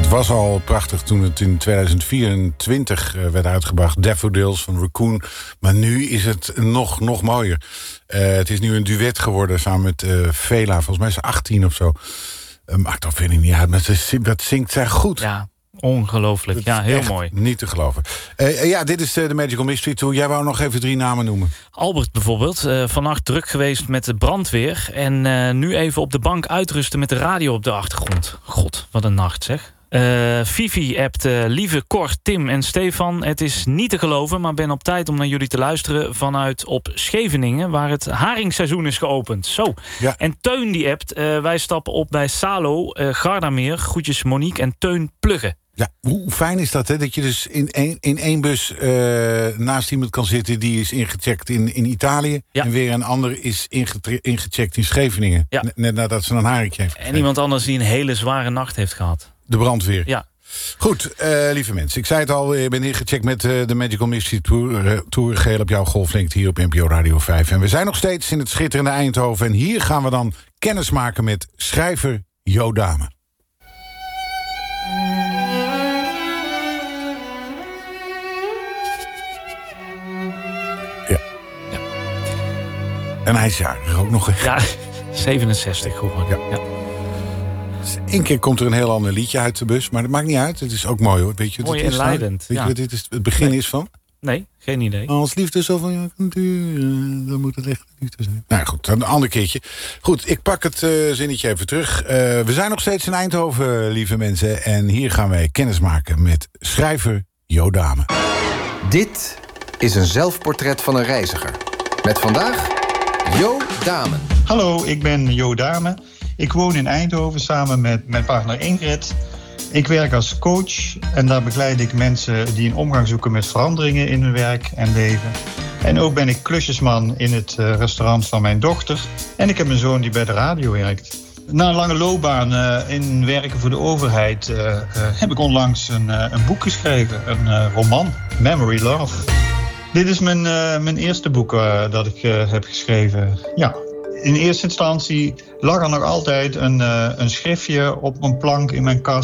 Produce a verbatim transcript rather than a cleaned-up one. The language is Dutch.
Het was al prachtig toen het in tweeduizend vierentwintig uh, werd uitgebracht. Daffodils van Raccoon. Maar nu is het nog, nog mooier. Uh, het is nu een duet geworden samen met uh, Vela. Volgens mij is ze achttien of zo. Uh, maakt toch verder niet uit. Maar ze, dat zingt zij goed. Ja, ongelooflijk. Ja, heel mooi. Niet te geloven. Uh, ja, dit is uh, de Magical Mystery Tour. Jij wou nog even drie namen noemen. Albert bijvoorbeeld. Uh, vannacht druk geweest met de brandweer. En uh, nu even op de bank uitrusten met de radio op de achtergrond. God, wat een nacht zeg. Uh, Vivi appt, uh, lieve Cor, Tim en Stefan. Het is niet te geloven, maar ben op tijd om naar jullie te luisteren vanuit op Scheveningen, waar het haringseizoen is geopend. Zo. Ja. En Teun die appt, uh, wij stappen op bij Salo, uh, Gardameer. Groetjes Monique en Teun Pluggen. Ja, hoe fijn is dat, hè? Dat je dus in één, in één bus uh, naast iemand kan zitten die is ingecheckt in, in Italië. Ja. En weer een ander is ingetre- ingecheckt in Scheveningen. Ja. Net nadat ze een haringje heeft gegeven. En iemand anders die een hele zware nacht heeft gehad. De brandweer. Ja. Goed, uh, lieve mensen. Ik zei het al, ik ben ingecheckt met uh, de Magical Mystery Tour. Uh, Tour geheel op jouw golflengte hier op N P O Radio vijf. En we zijn nog steeds in het schitterende Eindhoven. En hier gaan we dan kennis maken met schrijver Jo Dame. Ja. Ja. En hij is jarig ook nog. Ja, zevenenzestig geworden. Ja. Ja. Eén keer komt er een heel ander liedje uit de bus, maar dat maakt niet uit. Het is ook mooi hoor. Weet je, mooi dit en leidend. Weet ja. je wat dit is, het begin nee. is van? Nee, geen idee. Als liefde zo van ja kan duren, dan moet het echt liefde zijn. Nou goed, een ander keertje. Goed, ik pak het uh, zinnetje even terug. Uh, we zijn nog steeds in Eindhoven, lieve mensen. En hier gaan wij kennis maken met schrijver Jo Dame. Dit is een zelfportret van een reiziger. Met vandaag Jo Dame. Hallo, ik ben Jo Dame. Ik woon in Eindhoven samen met mijn partner Ingrid. Ik werk als coach en daar begeleid ik mensen die een omgang zoeken met veranderingen in hun werk en leven. En ook ben ik klusjesman in het restaurant van mijn dochter. En ik heb een zoon die bij de radio werkt. Na een lange loopbaan uh, in werken voor de overheid uh, uh, heb ik onlangs een, uh, een boek geschreven, een uh, roman, Memory Love. Dit is mijn, uh, mijn eerste boek uh, dat ik uh, heb geschreven. Ja. In eerste instantie lag er nog altijd een, uh, een schriftje op een plank in mijn kast.